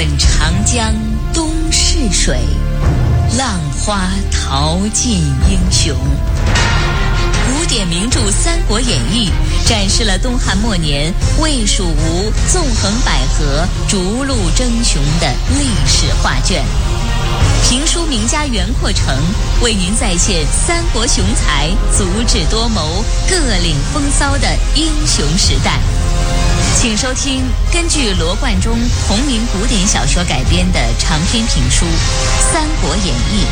问长江东逝水，浪花淘尽英雄。古典名著《三国演义》展示了东汉末年魏蜀吴纵横捭阖、逐鹿争雄的历史画卷。评书名家袁阔成为您再现三国雄才足智多谋、各领风骚的英雄时代。请收听根据罗贯中同名古典小说改编的长篇评书《三国演义》。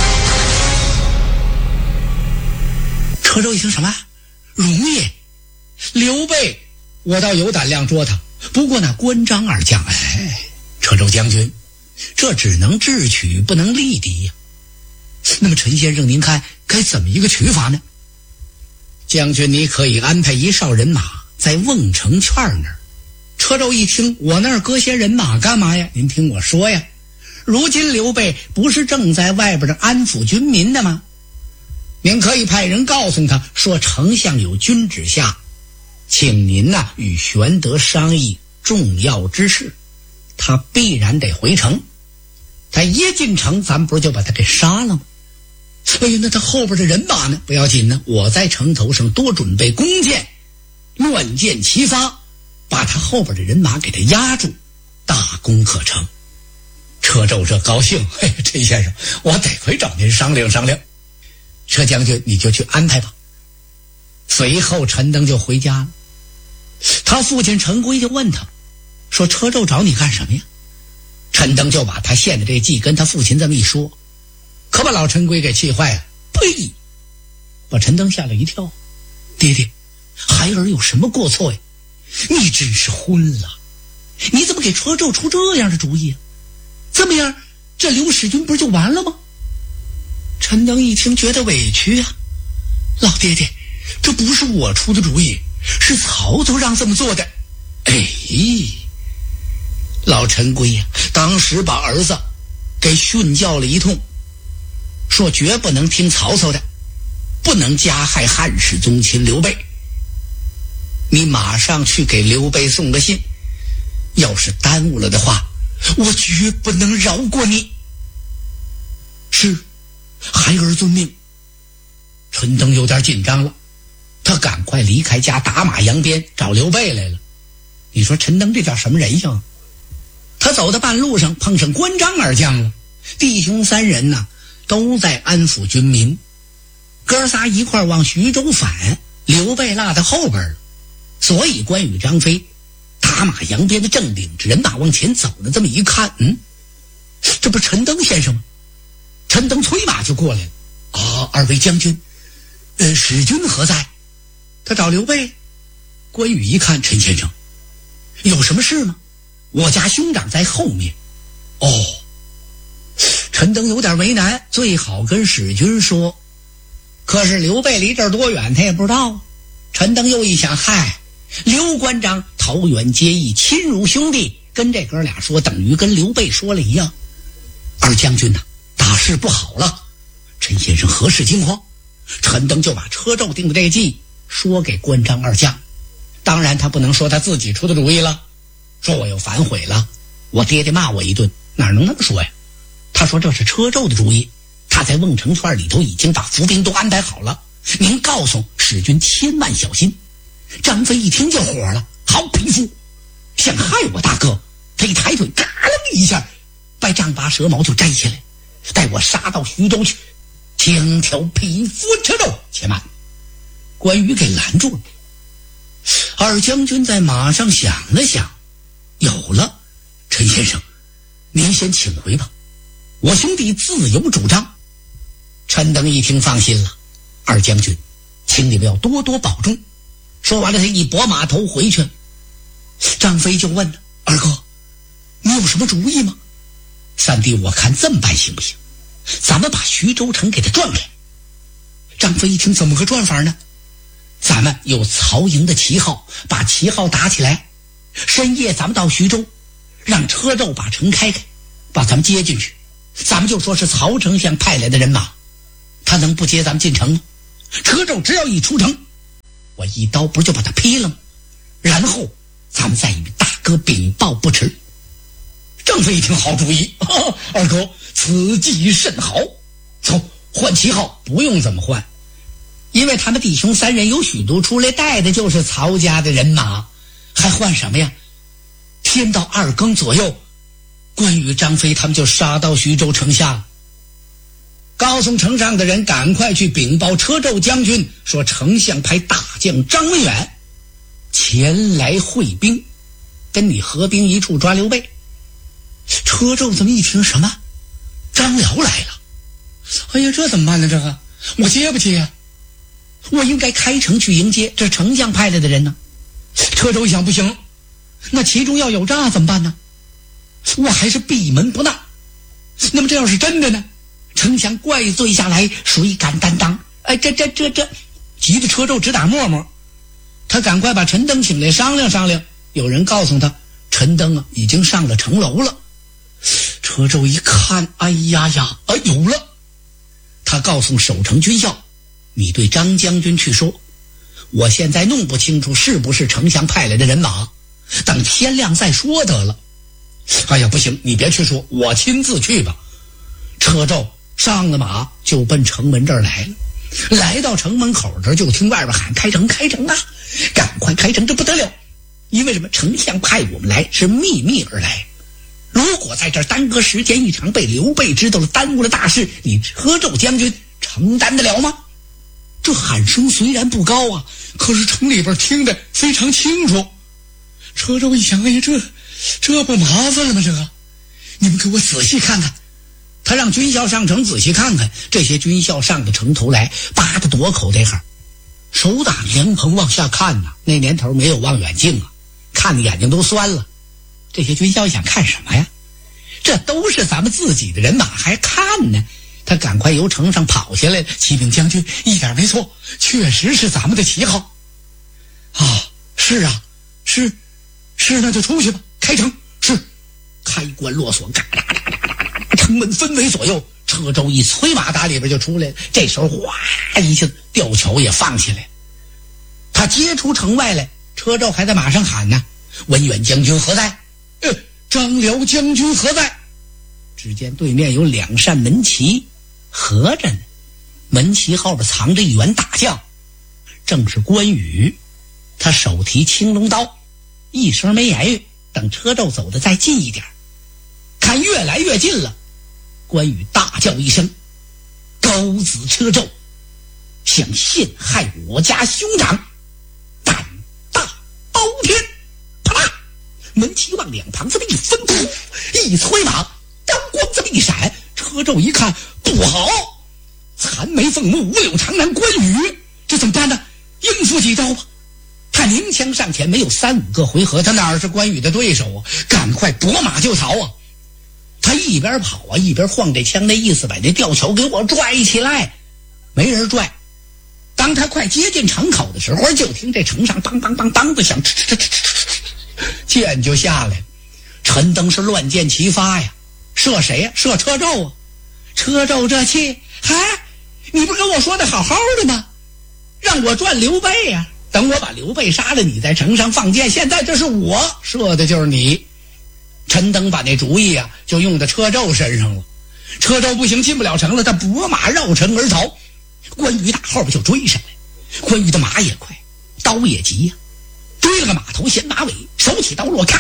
车周一听什么？容易？刘备，我倒有胆量捉他。不过那关张二将，车周将军，这只能智取，不能力敌呀。那么陈先生，您看该怎么一个取法呢？将军，你可以安排一哨人马在瓮城圈那儿。车周一听，我那儿搁些人马干嘛呀？您听我说呀，如今刘备不是正在外边安抚军民的吗？您可以派人告诉他说，丞相有君旨下，请您与玄德商议重要之事，他必然得回城。他一进城，咱们不是就把他给杀了吗？哎呀，那他后边的人马呢？不要紧呢，我在城头上多准备弓箭，乱箭齐发，把他后边的人马给他压住，大功可成。车周这高兴，陈先生，我得回找您商量商量。车将军，你就去安排吧。随后陈登就回家了。他父亲陈规就问他说，车周找你干什么呀？陈登就把他献的这计跟他父亲这么一说，可把老陈规给气坏了。呸！把陈登吓了一跳。爹爹，孩儿有什么过错呀？你真是昏了，你怎么给车周出这样的主意啊？这么样，这刘使君不是就完了吗？陈登一听觉得委屈啊，老爹爹，这不是我出的主意，是曹操让这么做的。老陈规呀，当时把儿子给训教了一通，说绝不能听曹操的，不能加害汉室宗亲刘备。你马上去给刘备送个信，要是耽误了的话，我绝不能饶过你。是，孩儿遵命。陈登有点紧张了，他赶快离开家，打马扬鞭找刘备来了。你说陈登这叫什么人性？他走到半路上碰上关张二将了，弟兄三人都在安抚军民，哥仨一块往徐州返，刘备落在后边了。所以关羽、张飞打马扬鞭的正领着人马往前走呢，这么一看，这不陈登先生吗？陈登催马就过来了。二位将军，使君何在？他找刘备。关羽一看，陈先生有什么事吗？我家兄长在后面。陈登有点为难，最好跟使君说，可是刘备离这儿多远他也不知道啊。陈登又一想，刘关张桃园结义，亲如兄弟，跟这哥俩说等于跟刘备说了一样。二将军大事不好了，陈先生何事惊慌？陈登就把车胄定的这个计说给关张二将。当然他不能说他自己出的主意了，说我又反悔了，我爹爹骂我一顿，哪能那么说呀？他说这是车胄的主意，他在瓮城圈里头已经把伏兵都安排好了，您告诉使君千万小心。张飞一听就火了，好匹夫，想害我大哥！他一抬腿，嘎楞一下，把丈八蛇矛就摘下来，带我杀到徐州去，轻挑匹夫车胄。且慢！关羽给拦住了。二将军在马上想了想，有了，陈先生，您先请回吧，我兄弟自有主张。陈登一听放心了，二将军，请你们要多多保重。说完了，他一拨马头回去了。张飞就问了，二哥，你有什么主意吗？三弟，我看这么办行不行？咱们把徐州城给他转开。张飞一听，怎么个转法呢？咱们有曹营的旗号，把旗号打起来，深夜咱们到徐州，让车胄把城开开，把咱们接进去。咱们就说是曹丞相派来的人马，他能不接咱们进城吗？车胄只要一出城，我一刀不就把他劈了吗？然后咱们再与大哥禀报不迟。 张飞一听好主意，二哥此计甚好，走，换旗号不用怎么换，因为他们弟兄三人有许都出来，带的就是曹家的人马，还换什么呀？天到2更左右，关羽、张飞他们就杀到徐州城下了。告诉城上的人赶快去禀报车胄将军，说丞相派大将张文远前来会兵，跟你合兵一处抓刘备。车胄这么一听，什么张辽来了？哎呀，这怎么办呢？这个我接不接呀？我应该开城去迎接，这丞相派来的人呢。车胄一想，不行，那其中要有诈怎么办呢？我还是闭门不纳。那么这要是真的呢？丞相怪罪下来，谁敢担当？哎，这急得车胄直打沫沫。他赶快把陈登请来商量商量。有人告诉他，陈登已经上了城楼了。车胄一看，哎呀，有了。他告诉守城军校，你对张将军去说，我现在弄不清楚是不是丞相派来的人马，等天亮再说得了。哎呀，不行，你别去说，我亲自去吧。车胄上了马，就奔城门这儿来了。来到城门口这儿，就听外边喊：“开城，开城啊！赶快开城，这不得了！因为什么？丞相派我们来是秘密而来。如果在这儿耽搁时间一长，被刘备知道了，耽误了大事，你车胄将军承担得了吗？”这喊声虽然不高啊，可是城里边听得非常清楚。车胄一想，哎呀，这不麻烦了吗？这个，你们给我仔细看看。他让军校上城仔细看看，这些军校上到城头来，扒着垛口这哈，手打凉棚往下看呐。那年头没有望远镜啊，看的眼睛都酸了。这些军校想看什么呀？这都是咱们自己的人马，还看呢？他赶快由城上跑下来了。启禀将军，一点没错，确实是咱们的旗号。啊，是啊，是，那就出去吧。开城，是，开关落锁，嘎嘎嘎嘎嘎嘎，城门分为左右。车胄一催马打里边就出来了。这时候哗一下吊桥也放下来，他接出城外来。车胄还在马上喊呢：“文远将军何在？张辽将军何在？”只见对面有2扇门旗合着呢，门旗后边藏着一员大将，正是关羽。他手提青龙刀，一声没言语。等车胄走得再近一点，看越来越近了，关羽大叫一声：“高子车胄，想陷害我家兄长，胆大包天！”啪啦，门旗往两旁这么一分，一催马，刀光这么一闪。车胄一看不好，残眉凤目，五柳长男关羽，这怎么办呢？应付几招吧。他鸣枪上前，没有3-5个回合，他哪是关羽的对手啊？赶快拨马就逃啊！他一边跑啊，一边晃这枪，那意思把这吊桥给我拽起来。没人拽。当他快接近城口的时候，就听这城上梆梆梆梆的响，箭就下来了。陈登是乱箭齐发呀，射谁呀？射车胄啊！车胄这气，你不是跟我说的好好的吗？让我转刘备呀！等我把刘备杀了，你在城上放箭，现在这是我射的就是你。陈登把那主意啊，就用在车胄身上了。车胄不行，进不了城了，他拨马绕城而逃。关羽打后边就追上来，关羽的马也快，刀也急呀，追了个马头衔马尾，手起刀落，咔，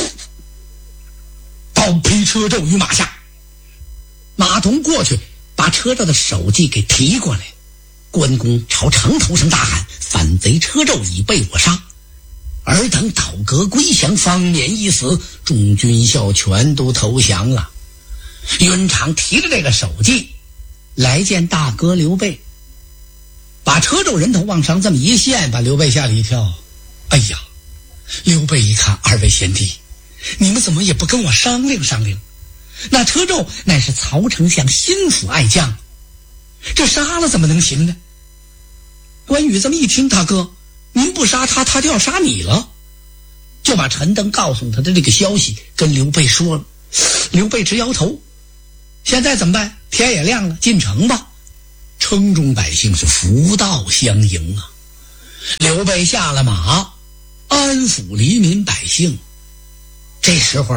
刀劈车胄于马下。马童过去把车胄的手计给提过来，关公朝城头上大喊：“反贼车胄已被我杀，尔等倒戈归降，方免一死。”众军校全都投降了。云长提着这个手计来见大哥刘备，把车胄人头往上这么一献，把刘备吓了一跳。哎呀，刘备一看，二位贤弟，你们怎么也不跟我商量商量？那车胄乃是曹丞相心腹爱将，这杀了怎么能行呢？关羽这么一听，大哥，您不杀他，他就要杀你了。就把陈登告诉他的这个消息跟刘备说了。刘备直摇头，现在怎么办？天也亮了，进城吧。城中百姓是扶道相迎啊。刘备下了马，安抚黎民百姓。这时候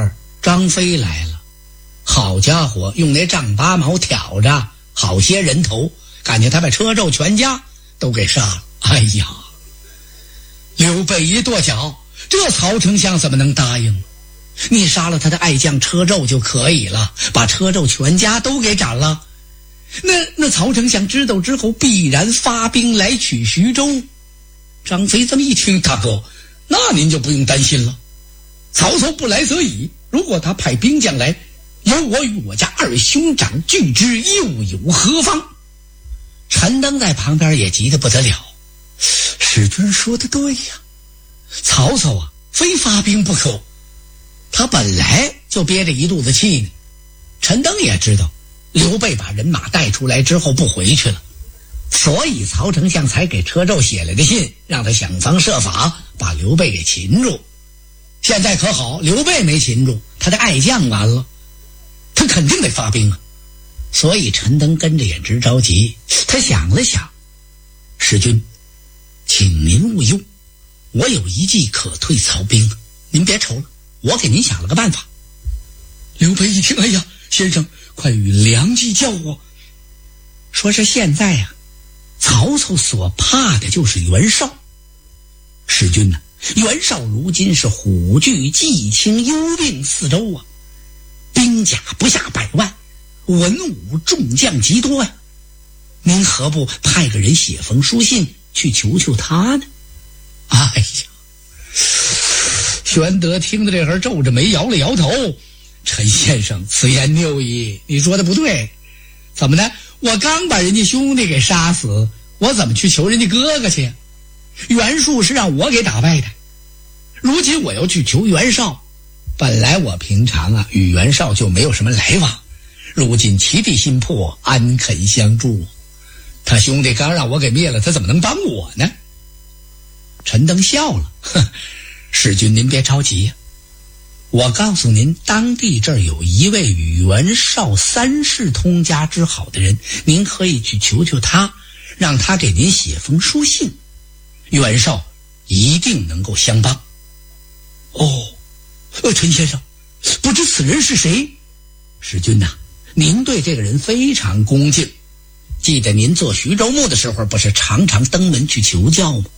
张飞来了，好家伙，用那丈八矛挑着好些人头，感觉他把车胄全家都给杀了。哎呀，刘备一跺脚，这曹丞相怎么能答应？你杀了他的爱将车胄就可以了，把车胄全家都给斩了，那曹丞相知道之后必然发兵来取徐州。张飞这么一听，大哥，那您就不用担心了，曹操不来则已，如果他派兵将来，由我与我家二兄长拒之，又有何妨？陈登在旁边也急得不得了，史君说的对呀，曹操啊，非发兵不可，他本来就憋着一肚子气呢。陈登也知道刘备把人马带出来之后不回去了，所以曹丞相才给车胄写来的信，让他想方设法把刘备给擒住。现在可好，刘备没擒住，他的爱将完了，他肯定得发兵啊。所以陈登跟着也直着急，他想了想，使君，请您勿忧，我有一计可退曹兵，您别愁了，我给您想了个办法。刘备一听，哎呀，先生快与良计教我。说是现在呀，曹操所怕的就是袁绍。使君呢，袁绍如今是虎踞冀青幽并四州啊，兵甲不下100万，文武众将极多呀，您何不派个人写封书信去求求他呢？哎呀，玄德听到这会儿皱着眉摇了摇头，陈先生此言谬矣，你说的不对。怎么的？我刚把人家兄弟给杀死，我怎么去求人家哥哥去呀？袁术是让我给打败的，如今我要去求袁绍，本来我平常啊与袁绍就没有什么来往，如今其地心魄，安肯相助？他兄弟刚让我给灭了，他怎么能帮我呢？陈登笑了，使君您别着急呀，我告诉您，当地这儿有一位与袁绍3世通家之好的人，您可以去求求他，让他给您写封书信，袁绍一定能够相帮。陈先生，不知此人是谁？使君呐，您对这个人非常恭敬，记得您做徐州牧的时候，不是常常登门去求教吗？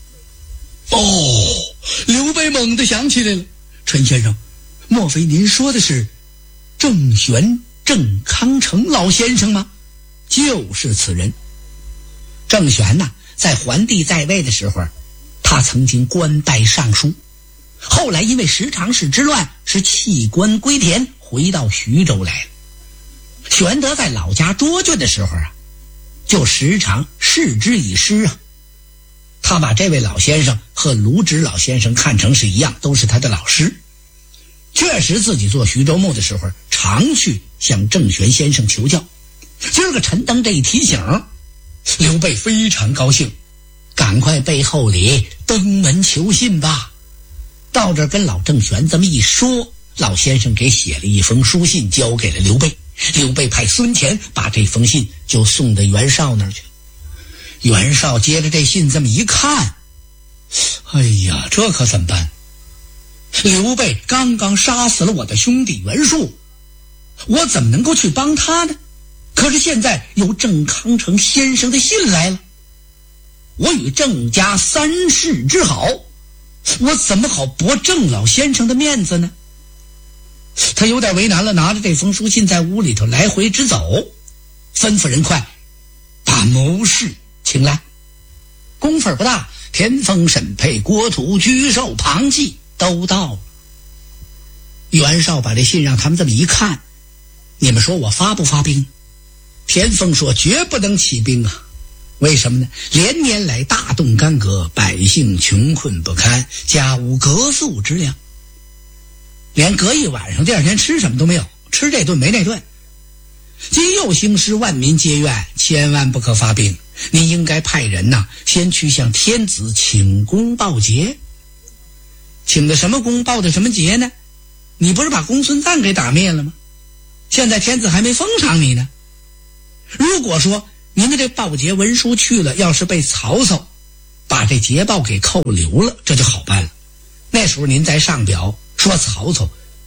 刘备猛地想起来了，陈先生，莫非您说的是郑玄、郑康成老先生吗？就是此人。郑玄呐，在桓帝在位的时候，他曾经官拜尚书，后来因为十常侍之乱，是弃官归田，回到徐州来了。玄德在老家涿郡的时候啊，就时常视之以师啊。他把这位老先生和卢植老先生看成是一样，都是他的老师。确实自己做徐州牧的时候，常去向郑玄先生求教。今儿个陈登这一提醒，刘备非常高兴，赶快背后里登门求信吧。到这儿跟老郑玄这么一说，老先生给写了一封书信交给了刘备。刘备派孙乾把这封信就送到袁绍那儿去。袁绍接着这信这么一看，哎呀，这可怎么办？刘备刚刚杀死了我的兄弟袁术，我怎么能够去帮他呢？可是现在有郑康成先生的信来了，我与郑家3世之好，我怎么好驳郑老先生的面子呢？他有点为难了，拿着这封书信在屋里头来回直走，吩咐人快把谋士请来。功夫不大，田丰、沈佩、郭图、沮授、庞纪都到了。袁绍把这信让他们这么一看，你们说我发不发兵？田丰说绝不能起兵啊，为什么呢？连年来大动干戈，百姓穷困不堪，家无隔宿之粮，连隔一晚上第二天吃什么都没有，吃这顿没那顿。今又兴师，万民皆怨，千万不可发兵，你应该派人呐，先去向天子请功报捷。请的什么功，报的什么捷呢？你不是把公孙瓒给打灭了吗？现在天子还没封赏你呢。如果说您的这报捷文书去了，要是被曹操把这捷报给扣留了，这就好办了。那时候您再上表说曹操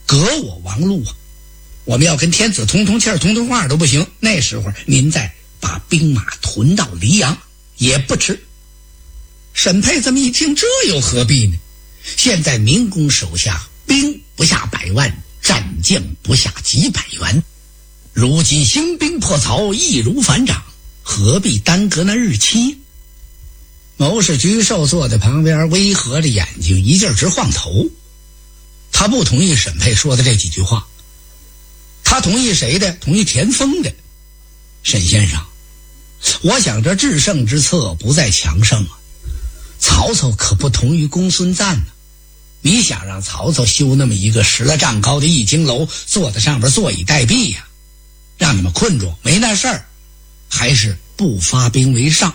革我王路啊！我们要跟天子通通气儿、通通话都不行，那时候您再把兵马屯到黎阳也不迟。沈佩这么一听，这又何必呢？现在明公手下兵不下100万，战将不下几百员，如今兴兵破曹，易如反掌，何必耽搁那日期？谋士居寿坐在旁边，微合着眼睛，一劲儿直晃头。他不同意沈佩说的这几句话，他同意谁的？同意田丰的。沈先生，我想这制胜之策不在强盛啊，曹操可不同于公孙瓒呢。你想让曹操修那么一个10来丈高的易经楼，坐在上边坐以待毙呀，让你们困住，没那事儿，还是不发兵为上。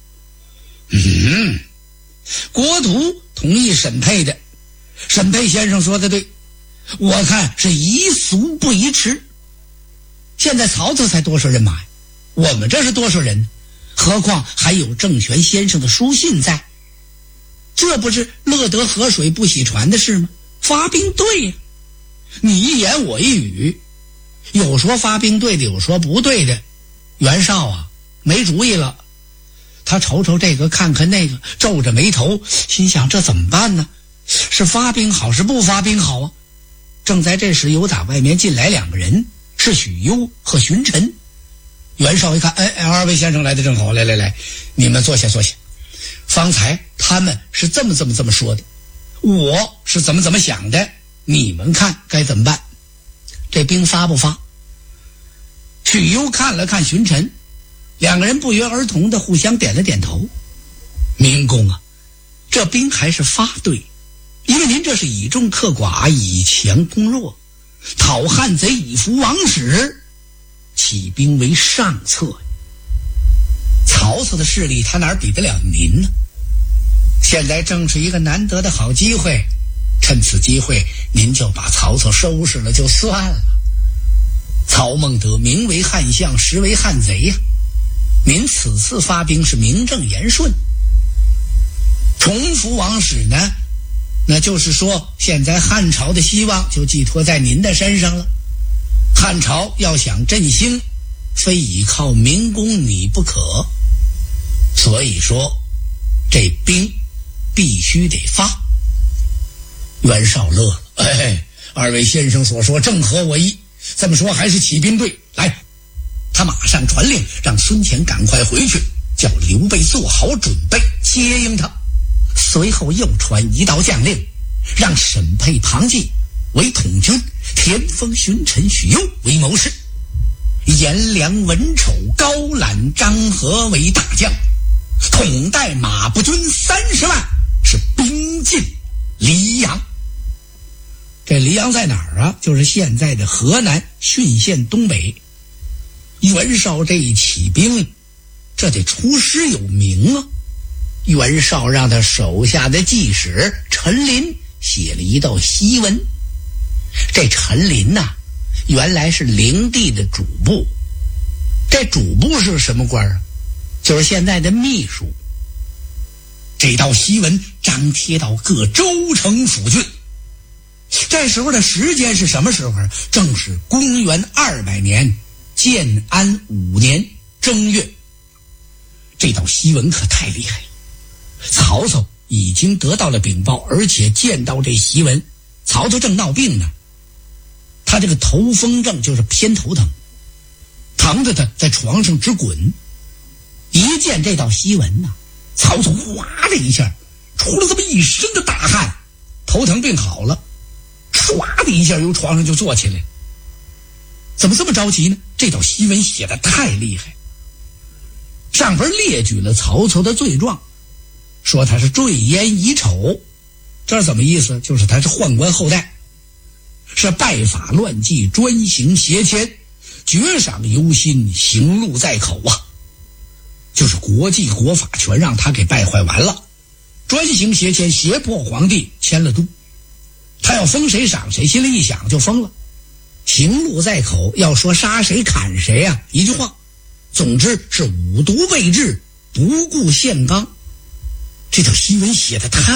国图同意沈佩的。沈佩先生说的对，我看是宜速不宜迟。现在曹操才多少人马呀？我们这是多少人？何况还有郑玄先生的书信在，这不是乐得河水不洗船的事吗？发兵对呀，你一言我一语，有说发兵对的，有说不对的。袁绍啊，没主意了。他瞅瞅这个看看那个，皱着眉头，心想这怎么办呢？是发兵好是不发兵好啊？正在这时，由打外面进来2个人，是许攸和荀臣。袁绍一看，二位先生来的正好，来，你们坐下。方才他们是这么说的，我是怎么想的，你们看该怎么办？这兵发不发？许攸看了看荀臣，2个人不约而同的互相点了点头。明公啊，这兵还是发对，因为您这是以众克寡，以强攻弱，讨汉贼以服王室，起兵为上策。曹操的势力他哪比得了您呢？现在正是一个难得的好机会，趁此机会您就把曹操收拾了就算了。曹孟德名为汉相，实为汉贼呀，您此次发兵是名正言顺，重服王室呢，那就是说现在汉朝的希望就寄托在您的身上了。汉朝要想振兴，非倚靠明公你不可，所以说这兵必须得发。袁绍乐了，二位先生所说正合我意，这么说还是起兵对。来，他马上传令让孙乾赶快回去，叫刘备做好准备接应他。随后又传一道将令，让沈佩、庞纪为统军，田丰、荀臣、许攸为谋士，颜良、文丑、高览、张合为大将，统带马步军30万，是兵进黎阳。这黎阳在哪儿啊？就是现在的河南浚县东北。袁绍这一起兵，这得出师有名啊。袁绍让他手下的记使陈琳写了一道檄文。这陈琳呐，原来是灵帝的主簿。这主簿是什么官啊？就是现在的秘书。这道檄文张贴到各州城府郡。这时候的时间是什么时候？正是公元200年建安5年正月。这道檄文可太厉害了。曹操已经得到了禀报，而且见到这檄文，曹操正闹病呢。他这个头风症，就是偏头疼，疼得他在床上直滚。一见这道檄文呢，曹操哗的一下出了这么一身的大汗，头疼病好了，唰的一下由床上就坐起来。怎么这么着急呢？这道檄文写得太厉害，上边列举了曹操的罪状，说他是坠烟遗丑，这是怎么意思？就是他是宦官后代，是拜法乱纪，专行邪迁，绝赏忧心，行路在口啊，就是国纪国法全让他给败坏完了，专行邪迁，胁迫皇帝迁了都。他要封谁赏谁，心里一想就封了。行路在口，要说杀谁砍谁啊，一句话，总之是五毒未治，不顾宪纲。这条檄文写的太